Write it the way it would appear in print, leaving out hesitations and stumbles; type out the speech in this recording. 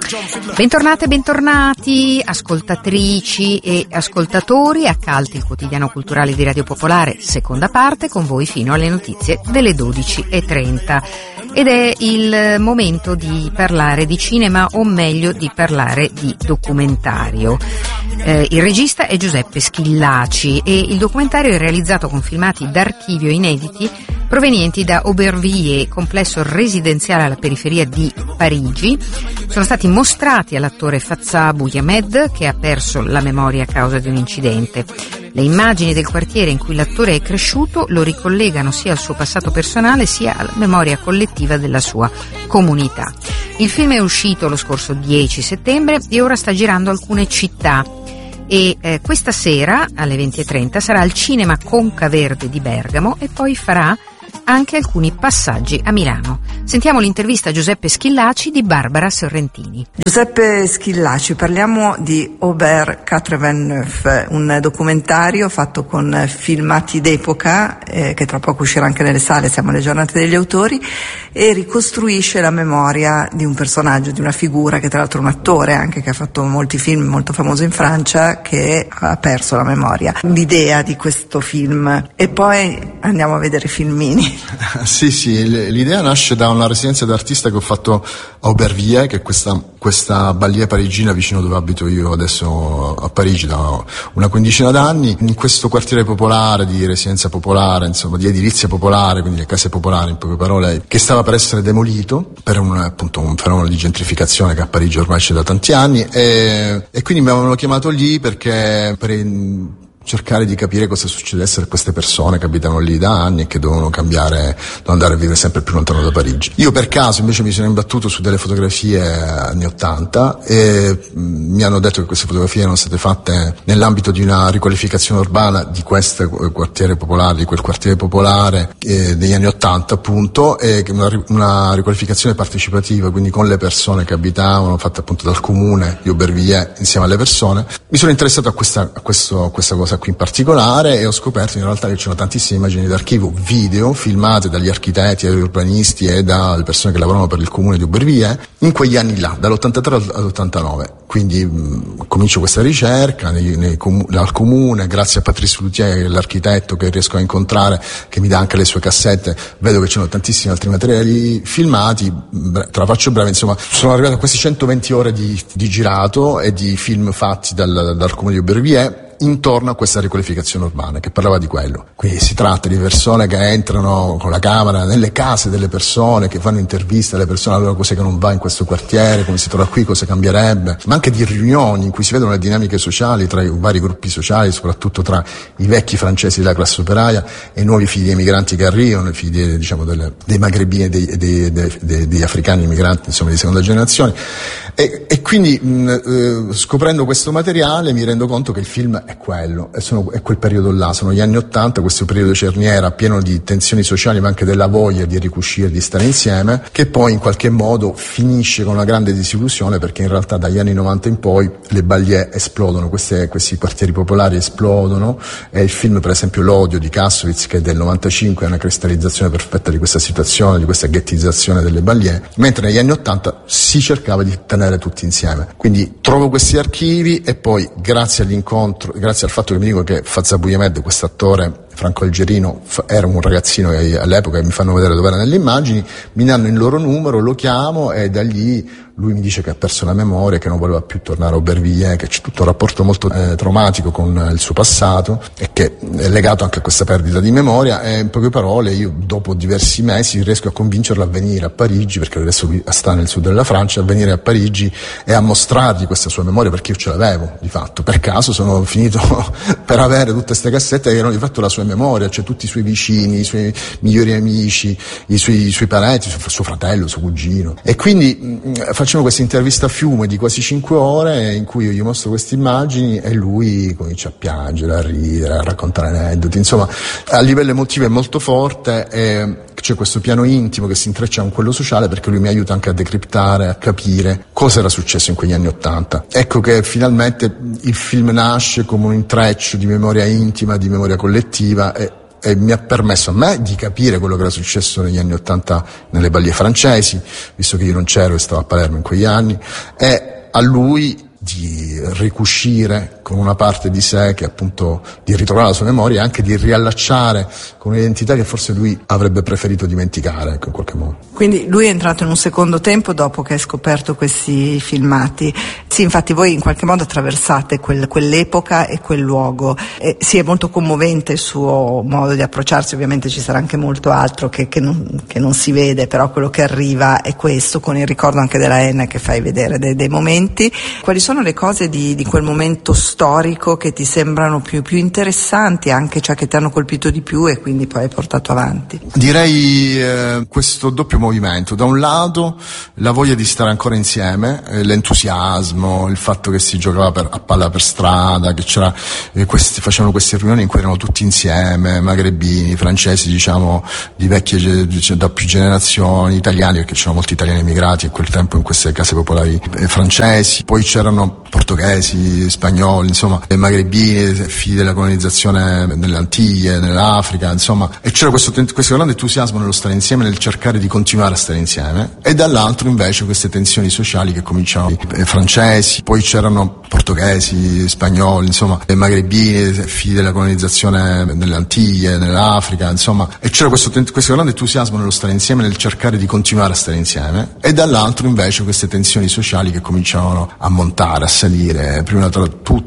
Bentornate e bentornati, ascoltatrici e ascoltatori, a Calti, il quotidiano culturale di Radio Popolare, seconda parte, con voi fino alle notizie delle 12:30. Ed è il momento di parlare di cinema, o meglio di parlare di documentario. Il regista è Giuseppe Schillaci e il documentario è realizzato con filmati d'archivio inediti provenienti da Aubervilliers, complesso residenziale alla periferia di Parigi. Sono stati mostrati all'attore Fazza Bouyamed, che ha perso la memoria a causa di un incidente. Le immagini del quartiere in cui l'attore è cresciuto lo ricollegano sia al suo passato personale sia alla memoria collettiva della sua comunità. Il film è uscito lo scorso 10 settembre e ora sta girando alcune città. E questa sera alle 20:30 sarà al Cinema Conca Verde di Bergamo e poi farà anche alcuni passaggi a Milano. Sentiamo l'intervista a Giuseppe Schillaci di Barbara Sorrentini. Giuseppe Schillaci, parliamo di Aubert 89, un documentario fatto con filmati d'epoca che tra poco uscirà anche nelle sale, siamo alle giornate degli autori, e ricostruisce la memoria di un personaggio, di una figura che tra l'altro è un attore anche che ha fatto molti film, molto famoso in Francia, che ha perso la memoria. L'idea di questo film, e poi andiamo a vedere i filmini. Sì, l'idea nasce da una residenza d'artista che ho fatto a Aubervilliers, che è questa banlieue parigina vicino dove abito io adesso a Parigi da una quindicina d'anni, in questo quartiere popolare, di residenza popolare, insomma di edilizia popolare, quindi le case popolari in poche parole, che stava per essere demolito per un fenomeno di gentrificazione che a Parigi ormai c'è da tanti anni, e quindi mi avevano chiamato lì perché per cercare di capire cosa succedesse a queste persone che abitano lì da anni e che dovevano cambiare, dovevano andare a vivere sempre più lontano da Parigi. Io per caso invece mi sono imbattuto su delle fotografie anni 80 e mi hanno detto che queste fotografie erano state fatte nell'ambito di una riqualificazione urbana di questo quartiere popolare, di quel quartiere popolare degli anni 80 appunto, e una riqualificazione partecipativa, quindi con le persone che abitavano, fatta appunto dal comune di Aubervilliers insieme alle persone. Mi sono interessato a questa cosa qui in particolare e ho scoperto in realtà che c'erano tantissime immagini d'archivio, video filmate dagli architetti, dagli urbanisti e dalle persone che lavoravano per il comune di Aubervilliers in quegli anni là, dall'83 all'89. Quindi comincio questa ricerca al comune, grazie a Patrice Loutier, l'architetto che riesco a incontrare, che mi dà anche le sue cassette, vedo che c'erano tantissimi altri materiali filmati, te la faccio breve, insomma, sono arrivato a questi 120 ore di girato e di film fatti dal comune di Aubervilliers intorno a questa riqualificazione urbana che parlava di quello. Quindi si tratta di persone che entrano con la camera nelle case delle persone, che fanno interviste alle persone, allora cos'è che non va in questo quartiere, come si trova qui, cosa cambierebbe, ma anche di riunioni in cui si vedono le dinamiche sociali tra i vari gruppi sociali, soprattutto tra i vecchi francesi della classe operaia e i nuovi figli dei migranti che arrivano, i figli dei magrebini e degli africani immigranti, insomma di seconda generazione. E quindi scoprendo questo materiale mi rendo conto che il film è quello, è quel periodo là, sono gli anni 80, questo periodo cerniera pieno di tensioni sociali ma anche della voglia di ricucire, di stare insieme, che poi in qualche modo finisce con una grande disillusione, perché in realtà dagli anni 90 in poi le banlieue esplodono, questi quartieri popolari esplodono, e il film per esempio L'odio di Kassovitz, che è del 95, è una cristallizzazione perfetta di questa situazione, di questa ghettizzazione delle banlieue, mentre negli anni 80 si cercava di tenere tutti insieme. Quindi trovo questi archivi e poi grazie al fatto che mi dicono che Fazza Bouyamed, questo attore Franco Algerino, era un ragazzino che all'epoca mi fanno vedere dove era nelle immagini, mi danno il loro numero, lo chiamo e da lì lui mi dice che ha perso la memoria, che non voleva più tornare a Aubervilliers, che c'è tutto un rapporto molto traumatico con il suo passato e che è legato anche a questa perdita di memoria. E in poche parole io dopo diversi mesi riesco a convincerlo a venire a Parigi, perché adesso lui sta nel sud della Francia, a venire a Parigi e a mostrargli questa sua memoria, perché io ce l'avevo di fatto, per caso sono finito per avere tutte queste cassette che erano di fatto la sua memoria, cioè tutti i suoi vicini, i suoi migliori amici, i suoi parenti, suo fratello, suo cugino. E quindi facciamo questa intervista a fiume di quasi 5 ore in cui io gli mostro queste immagini e lui comincia a piangere, a ridere, a raccontare aneddoti, insomma a livello emotivo è molto forte e c'è questo piano intimo che si intreccia con quello sociale, perché lui mi aiuta anche a decriptare, a capire cosa era successo in quegli anni 80. Ecco che finalmente il film nasce come un intreccio di memoria intima, di memoria collettiva, e e mi ha permesso a me di capire quello che era successo negli anni '80 nelle banlieue francesi, visto che io non c'ero e stavo a Palermo in quegli anni, e a lui di ricucire con una parte di sé che appunto di ritrovare la sua memoria e anche di riallacciare con un'identità che forse lui avrebbe preferito dimenticare, ecco, in qualche modo. Quindi lui è entrato in un secondo tempo dopo che hai scoperto questi filmati. Sì, infatti voi in qualche modo attraversate quell'epoca e quel luogo. Sì, è molto commovente il suo modo di approcciarsi, ovviamente ci sarà anche molto altro che non si vede, però quello che arriva è questo, con il ricordo anche della N che fai vedere dei momenti. Quali sono le cose di quel momento storico che ti sembrano più interessanti, anche cioè che ti hanno colpito di più e quindi poi hai portato avanti? Direi questo doppio movimento: da un lato la voglia di stare ancora insieme, l'entusiasmo, il fatto che si giocava a palla per strada, che c'era facevano queste riunioni in cui erano tutti insieme, magrebini, francesi, diciamo di vecchie, da più generazioni, italiani, perché c'erano molti italiani emigrati a quel tempo in queste case popolari francesi, poi c'erano portoghesi, spagnoli, insomma, magrebini, figli della colonizzazione nelle Antiglie, nell'Africa, insomma, e c'era questo grande entusiasmo nello stare insieme, nel cercare di continuare a stare insieme, e dall'altro invece queste tensioni sociali che cominciavano, francesi, poi c'erano portoghesi, spagnoli, insomma, magrebini, figli della colonizzazione nelle Antiglie, nell'Africa, insomma, e c'era questo grande entusiasmo nello stare insieme, nel cercare di continuare a stare insieme, e dall'altro invece queste tensioni sociali che cominciavano a montare, a salire, prima tra tutti